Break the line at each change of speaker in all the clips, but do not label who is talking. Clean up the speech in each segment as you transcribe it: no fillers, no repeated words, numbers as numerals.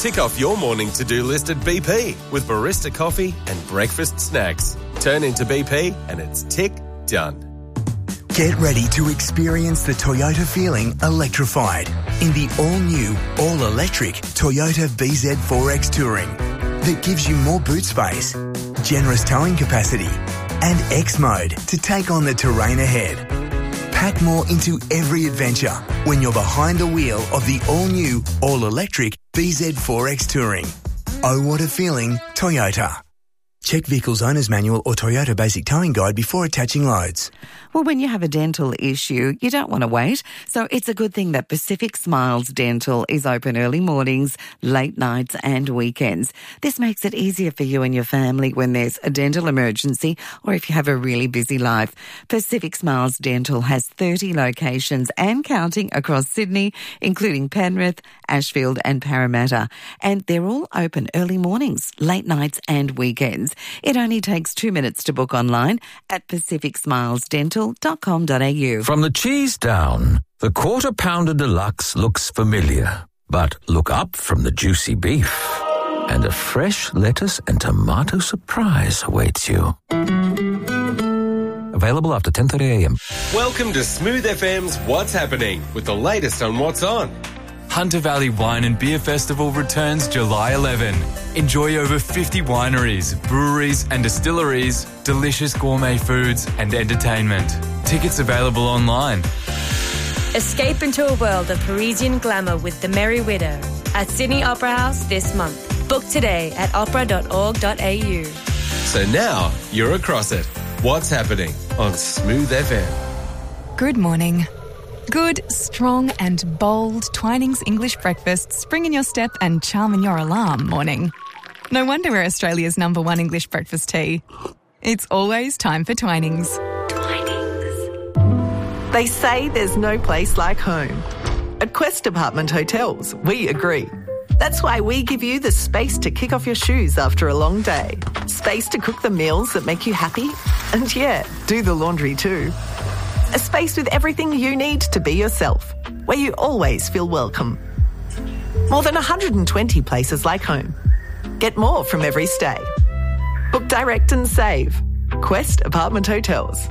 Tick off your morning to-do list at BP with barista coffee and breakfast snacks. Turn into BP and it's tick done.
Get ready to experience the Toyota feeling electrified in the all-new, all-electric Toyota BZ4X Touring that gives you more boot space, generous towing capacity and X-Mode to take on the terrain ahead. Pack more into every adventure when you're behind the wheel of the all-new, all-electric BZ4X Touring. Oh, what a feeling, Toyota. Check Vehicle's Owner's Manual or Toyota Basic Towing Guide before attaching loads.
Well, when you have a dental issue, you don't want to wait. So it's a good thing that Pacific Smiles Dental is open early mornings, late nights and weekends. This makes it easier for you and your family when there's a dental emergency or if you have a really busy life. Pacific Smiles Dental has 30 locations and counting across Sydney, including Penrith, Ashfield and Parramatta. And they're all open early mornings, late nights and weekends. It only takes 2 minutes to book online at pacificsmilesdental.com.au.
From the cheese down, the Quarter Pounder Deluxe looks familiar. But look up from the juicy beef, and a fresh lettuce and tomato surprise awaits you. Available after 10:30 a.m.
Welcome to Smooth FM's What's Happening with the latest on What's On.
Hunter Valley Wine and Beer Festival returns July 11. Enjoy over 50 wineries, breweries and distilleries, delicious gourmet foods and entertainment. Tickets available online.
Escape into a world of Parisian glamour with The Merry Widow at Sydney Opera House this month. Book today at opera.org.au.
So now you're across it. What's Happening on Smooth FM.
Good morning. Good, strong and bold Twinings English breakfast spring in your step and charm in your alarm morning. No wonder we're Australia's #1 English breakfast tea. It's always time for Twinings.
Twinings. They say there's no place like home. At Quest Apartment Hotels, we agree. That's why we give you the space to kick off your shoes after a long day. Space to cook the meals that make you happy. And yeah, do the laundry too. A space with everything you need to be yourself, where you always feel welcome. More than 120 places like home. Get more from every stay. Book direct and save. Quest Apartment Hotels.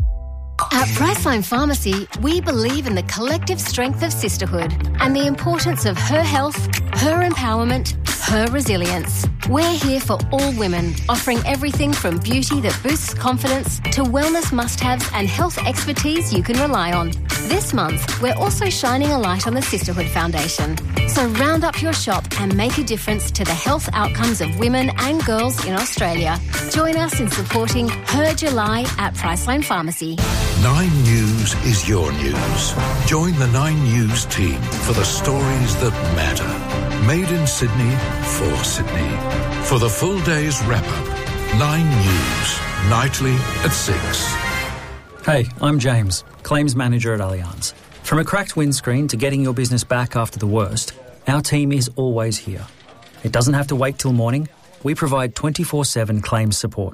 At Priceline Pharmacy, we believe in the collective strength of sisterhood and the importance of her health, her empowerment, her resilience. We're here for all women, offering everything from beauty that boosts confidence to wellness must-haves and health expertise you can rely on. This month, we're also shining a light on the Sisterhood Foundation. So round up your shop and make a difference to the health outcomes of women and girls in Australia. Join us in supporting Her July at Priceline Pharmacy.
9 News is your news. Join the 9 News team for the stories that matter. Made in Sydney, for Sydney. For the full day's wrap-up, 9 News, nightly at 6.
Hey, I'm James, Claims Manager at Allianz. From a cracked windscreen to getting your business back after the worst, our team is always here. It doesn't have to wait till morning. We provide 24/7 claims support.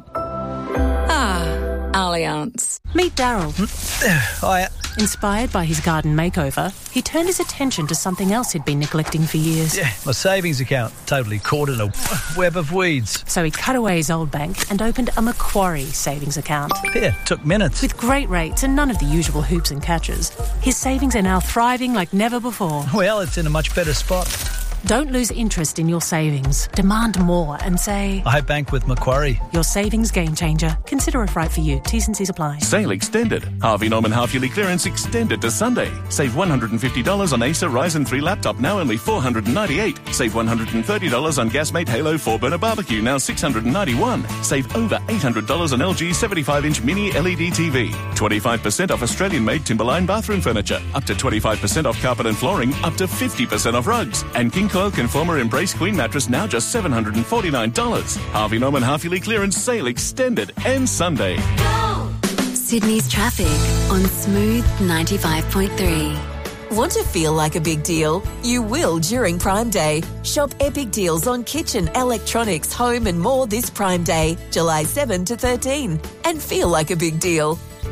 Allianz. Meet Daryl.
Hiya.
Inspired by his garden makeover, he turned his attention to something else he'd been neglecting for years.
Yeah, my savings account, totally caught in a web of weeds.
So he cut away his old bank and opened a Macquarie savings account.
Yeah, took minutes.
With great rates and none of the usual hoops and catches, his savings are now thriving like never before.
Well, it's in a much better spot.
Don't lose interest in your savings. Demand more and say,
I bank with Macquarie.
Your savings game changer. Consider if right for you. T's and C's apply.
Sale extended. Harvey Norman half-yearly clearance extended to Sunday. Save $150 on Acer Ryzen 3 laptop, now only $498. Save $130 on Gasmate Halo 4-burner barbecue, now $691. Save over $800 on LG 75-inch mini LED TV. 25% off Australian-made Timberline bathroom furniture. Up to 25% off carpet and flooring. Up to 50% off rugs. And King Coil Conformer Embrace Queen mattress, now just $749. Harvey Norman half-yearly clearance sale extended and Sunday.
Sydney's traffic on Smooth 95.3.
Want to feel like a big deal? You will during Prime Day. Shop epic deals on kitchen, electronics, home and more this Prime Day, July 7 to 13. And feel like a big deal.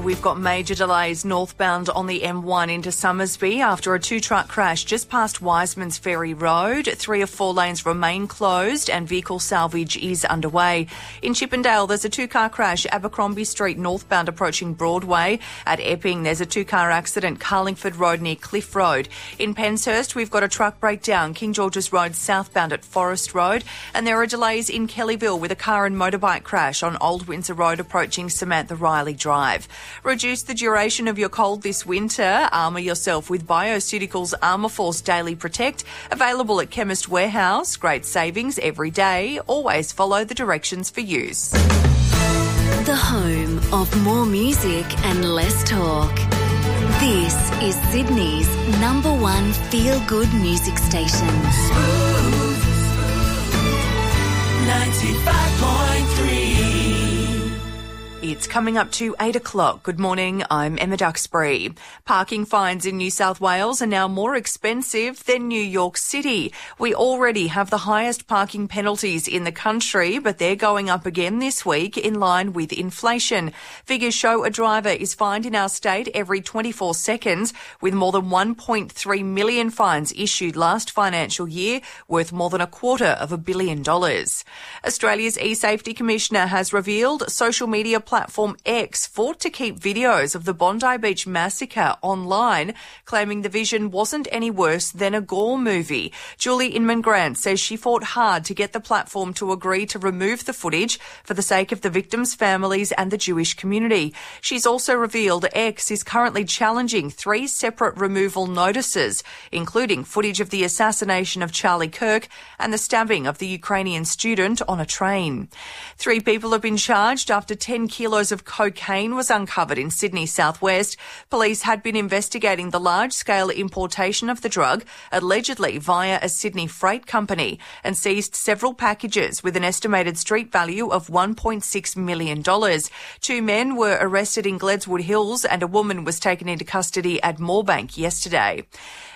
We've got major delays northbound on the M1 into Summersby after a two-truck crash just past Wiseman's Ferry Road. 3 of 4 lanes remain closed and vehicle salvage is underway. In Chippendale, there's a two-car crash Abercrombie Street northbound approaching Broadway. At Epping, there's a two-car accident Carlingford Road near Cliff Road. In Penshurst, we've got a truck breakdown King George's Road southbound at Forest Road. And there are delays in Kellyville with a car and motorbike crash on Old Windsor Road approaching Samantha Riley Drive. Reduce the duration of your cold this winter. Armour yourself with Bioceuticals Armour Force Daily Protect. Available at Chemist Warehouse. Great savings every day. Always follow the directions for use.
The home of more music and less talk. This is Sydney's #1 feel-good music station.
95.3. It's coming up to 8 o'clock. Good morning, I'm Emma Duxbury. Parking fines in New South Wales are now more expensive than New York City. We already have the highest parking penalties in the country, but they're going up again this week in line with inflation. Figures show a driver is fined in our state every 24 seconds, with more than 1.3 million fines issued last financial year, worth more than $250 million. Australia's eSafety Commissioner has revealed social media platform X fought to keep videos of the Bondi Beach massacre online, claiming the vision wasn't any worse than a gore movie. Julie Inman-Grant says she fought hard to get the platform to agree to remove the footage for the sake of the victims' families and the Jewish community. She's also revealed X is currently challenging 3 separate removal notices, including footage of the assassination of Charlie Kirk and the stabbing of the Ukrainian student on a train. 3 people have been charged after 10 kilos of cocaine was uncovered in Sydney southwest. Police had been investigating the large-scale importation of the drug, allegedly via a Sydney freight company, and seized several packages with an estimated street value of $1.6 million. 2 men were arrested in Gledswood Hills and a woman was taken into custody at Moorebank yesterday.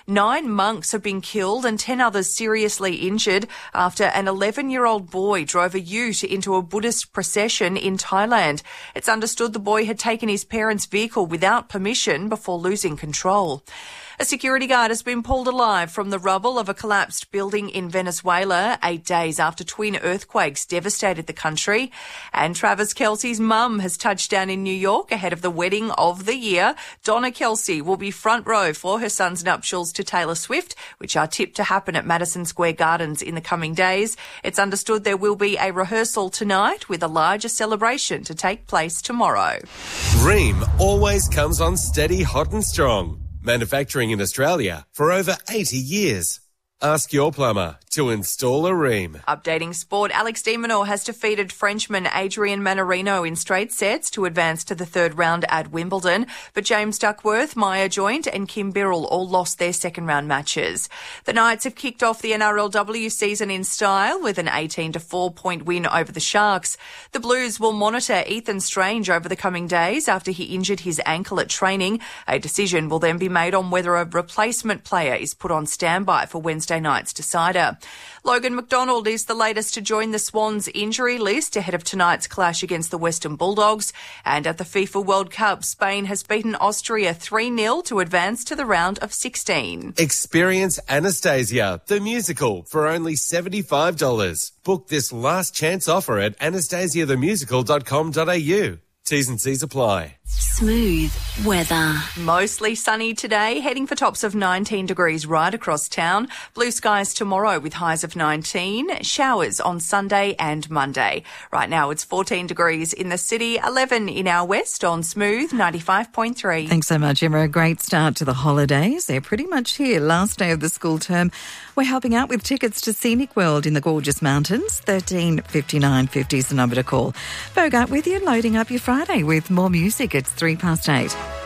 9 monks have been killed and 10 others seriously injured after an 11-year-old boy drove a ute into a Buddhist procession in Thailand. It's understood the boy had taken his parents' vehicle without permission before losing control. A security guard has been pulled alive from the rubble of a collapsed building in Venezuela 8 days after twin earthquakes devastated the country. And Travis Kelce's mum has touched down in New York ahead of the wedding of the year. Donna Kelce will be front row for her son's nuptials to Taylor Swift, which are tipped to happen at Madison Square Gardens in the coming days. It's understood there will be a rehearsal tonight with a larger celebration to take place tomorrow.
Ream always comes on steady, hot and strong. Manufacturing in Australia for over 80 years. Ask your plumber to install a Ream.
Updating sport, Alex de Minaur has defeated Frenchman Adrian Manarino in straight sets to advance to the 3rd round at Wimbledon. But James Duckworth, Maya Joint and Kim Birrell all lost their second-round matches. The Knights have kicked off the NRLW season in style with an 18-4 point win over the Sharks. The Blues will monitor Ethan Strange over the coming days after he injured his ankle at training. A decision will then be made on whether a replacement player is put on standby for Wednesday night's decider. Logan McDonald is the latest to join the Swans injury list ahead of tonight's clash against the Western Bulldogs. And at the FIFA World Cup, Spain has beaten Austria 3-0 to advance to the round of 16.
Experience Anastasia, the musical, for only $75. Book this last chance offer at anastasiathemusical.com.au. T's and C's apply.
Smooth weather.
Mostly sunny today, heading for tops of 19 degrees right across town. Blue skies tomorrow with highs of 19. Showers on Sunday and Monday. Right now it's 14 degrees in the city, 11 in our west on Smooth 95.3.
Thanks so much, Emma. A great start to the holidays. They're pretty much here. Last day of the school term. We're helping out with tickets to Scenic World in the gorgeous mountains. 13 59 50 is the number to call. Bogart with you, loading up your Friday with more music. It's 8:03.